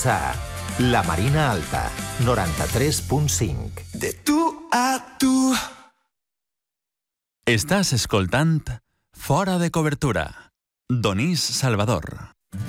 Llançà. La Marina Alta, 93.5. De tu a tu. Estàs escoltant Fora de Cobertura. Donís Salvador.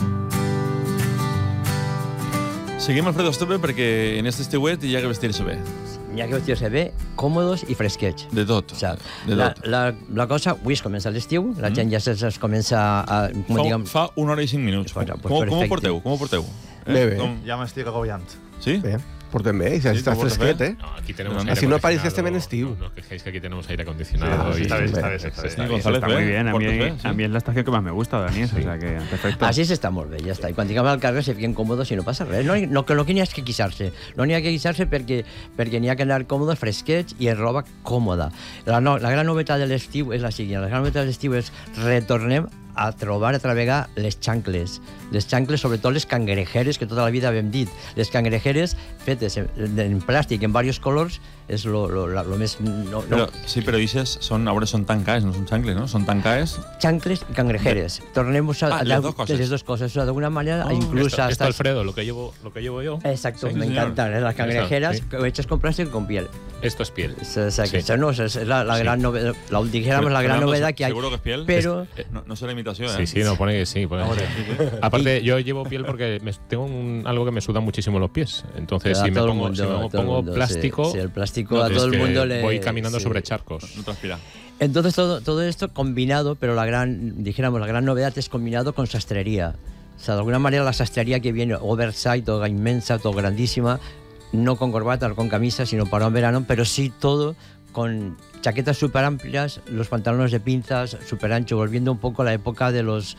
Seguim Alfredo Stope perquè en este estiuet hi ha que vestir-se bé. Hi ha que vestir-se bé, còmodos i fresquets. De tot. O sea, de tot. La cosa, avui es comença l'estiu, la gent ja es comença a... Fa 1 hora i 5 minuts. Pues com ho porteu? Com ho porteu? Bé. Ja m'estic agobiant. Sí? Bé, portem bé, ja està fresquet, eh? No, aquí tenemos Así no parece que estem en estiu. No os quejéis que aquí tenemos aire acondicionado. Sí, Está bien. González, Está muy bien. ¿eh? A mí es la estación que más me gusta, Dani. O sea que perfecto. Així s'està molt bé, ja està. I quan tinguem al carrer se fiquen còmodes i no passa res. No que n'hi ha que quixar-se. No n'hi ha que quixar-se perquè n'hi ha que anar còmodes, fresquets i en roba còmoda. La gran novetat de l'estiu és la següent. La gran novetat de l'estiu és retornem a trobar altra vegada les xancles. Les xancles, sobretot les cangrejeres, que tota la vida hem dit. Les cangrejeres fetes en plàstic, en diversos colors, és lo més... Sí, però ixes són tan caes, no són xancles, no? Són tan caes... Xancles i cangrejeres. Tornem a las dos cosas. Les dos cosas. O sea, de alguna manera, incluso hasta... Esto, Alfredo, lo que llevo yo. Exacto, Sí, me señor. encantan. Las cangrejeras hechas con plástico y con piel. Esto es piel. O sea, que Sí. eso no, es la gran novedad, dijéramos la gran Fernando, novedad que hay. Seguro que es piel. Pero... No será imitación, ¿eh? Sí, no, pone que sí. Aparte, yo llevo piel porque tengo algo que me suda muchísimo los pies. Entonces, si me pongo plástico, sí, el plástico a todo el mundo le... voy caminando sobre charcos. No transpira. Entonces, todo esto combinado, pero la gran novedad es combinado con sastrería. O sea, de alguna manera la sastrería que viene oversize, toda inmensa, todo grandísima, no con corbata, no con camisa, sino para un verano, pero sí todo con chaquetas súper amplias, los pantalones de pinzas súper anchos, volviendo un poco a la época de los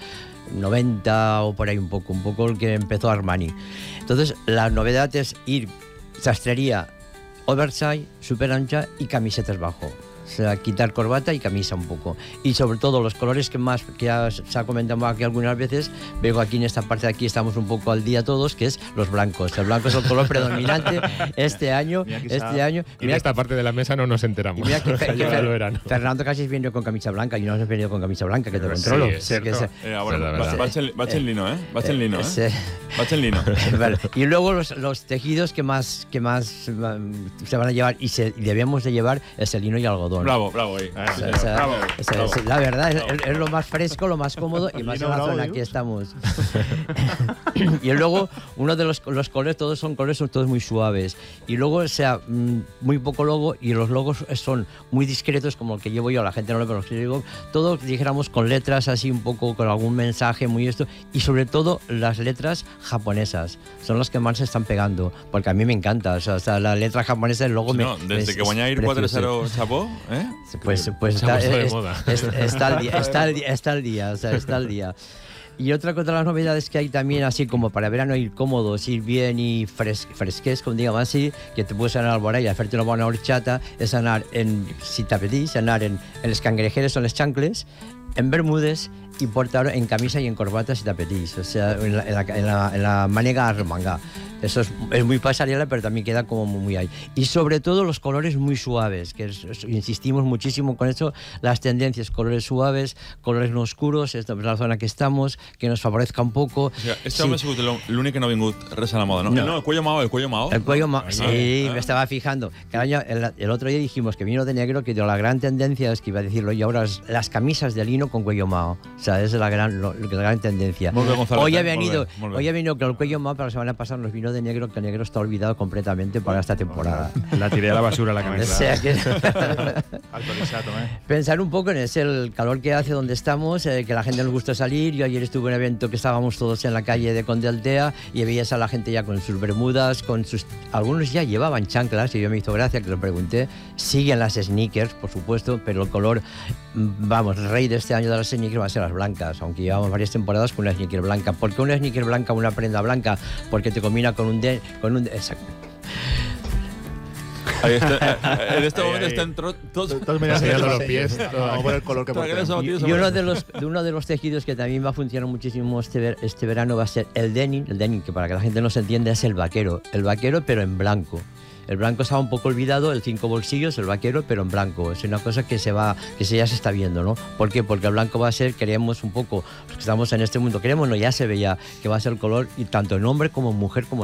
90 o por ahí un poco el que empezó Armani. Entonces, la novedad es ir sastrería oversize, súper ancha y camisetas bajo. O sea, quitar corbata y camisa un poco. Y sobre todo los colores que se ha comentado aquí algunas veces, veo aquí en esta parte de aquí estamos un poco al día todos, que es los blancos. El blanco es el color predominante este año. Y en esta parte de la mesa no nos enteramos. Y mira que verano. Fernando casi viene con camisa blanca, yo no he venido con camisa blanca, que te controlo. Sí, es cierto. Vaig en lino, ¿eh? Vaig en lino, ¿eh? Vaig en lino. Vale. Y luego los tejidos que más se van a llevar y debemos de llevar es el lino y el algodón. Bravo ahí. Bravo. La verdad, es lo más fresco, lo más cómodo y más en la zona que estamos. Y luego, uno de los colores, todos son todos muy suaves. Y luego, o sea, muy poco logo, y los logos son muy discretos, como el que llevo yo, la gente no lo conoce, digo, todo, dijéramos, con letras así un poco, con algún mensaje muy esto, y sobre todo las letras japonesas, son las que más se están pegando, porque a mí me encanta, o sea la letra japonesa, el logo desde que guanyar 4-0 Chapó, ¿eh? Pues está al día, o sea, está al día. Y otra de las novedades que hay también, así como para verano ir cómodos, ir bien y fresques, como digamos así, que te puedes anar al vorall a hacerte una buena horchata, es anar si t'apeteix, anar en les cangrejeres o les chancles, en bermudes y portarlo en camisa y en corbata si t'apeteix, o sea, en la màniga arremangada. Eso es muy pasarela, pero también queda como muy ahí. Y sobre todo los colores muy suaves, que insistimos muchísimo con eso, las tendencias, colores suaves, colores no oscuros, esta es la zona que estamos, que nos favorezca un poco. O sea, este hombre ha sigut l'únic que no ha vingut res a la moda, ¿no? No, el cuello mao. El cuello mao, sí, me estaba fijando. El otro día dijimos que vino de negro, que la gran tendencia es que iba a decirlo yo ahora, las camisas de lino con cuello mao. O sea, esa es la gran tendencia. Hoy ha venido con el cuello mao, pero la semana pasada nos vino de negro, que el negro está olvidado completamente para esta temporada. La tiré a la basura la camisa. O sea que pensar un poco en ese, el calor que hace donde estamos, que la gente nos gusta salir. Yo ayer estuve en un evento que estábamos todos en la calle de Conde Altea y veías a la gente ya con sus bermudas, algunos ya llevaban chanclas y yo me hizo gracia que lo pregunté. Siguen las sneakers, por supuesto, pero el color, vamos, el rey de este año de las sneakers va a ser las blancas, aunque llevamos varias temporadas con una sneaker blanca. ¿Por qué una sneaker blanca, una prenda blanca? Porque te combina con un exacto. Ahí está, en este momento están todos mirando los pies, vamos por el color que portemos. Y uno de los tejidos que también va a funcionar muchísimo este verano va a ser el denim, que para que la gente no se entienda es el vaquero, pero en blanco. El blanco estaba un poco olvidado, el 5 bolsillos, el vaquero, pero en blanco. Es una cosa que ya se está viendo, ¿no? ¿Por qué? Porque el blanco va a ser, queremos un poco, los que estamos en este mundo, ya se veía que va a ser el color, y tanto en hombre como en mujer, como